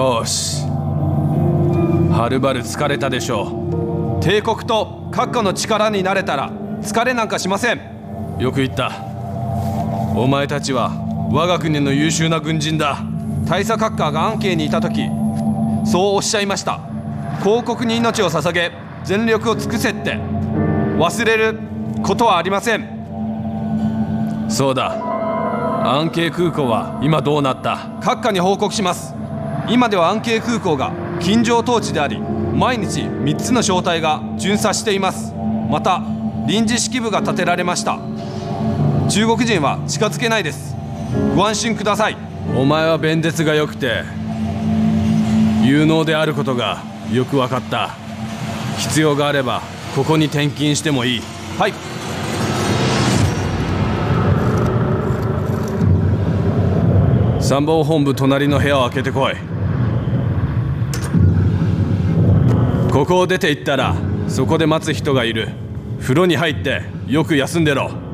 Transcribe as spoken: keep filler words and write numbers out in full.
よし、はるばる疲れたでしょう。帝国と閣下の力になれたら疲れなんかしません。よく言った。お前たちは我が国の優秀な軍人だ。大佐閣下が安慶にいた時そうおっしゃいました。皇国に命を捧げ全力を尽くせって。忘れることはありません。そうだ、安慶空港は今どうなった？閣下に報告します。今では安慶空港が禁条統治であり、毎日みっつの小隊が巡査しています。また臨時指揮部が建てられました。中国人は近づけないです。ご安心ください。お前は弁舌が良くて有能であることがよく分かった。必要があればここに転勤してもいい。はい。参謀本部隣の部屋を開けてこい。ここを出て行ったらそこで待つ人がいる。風呂に入ってよく休んでろ。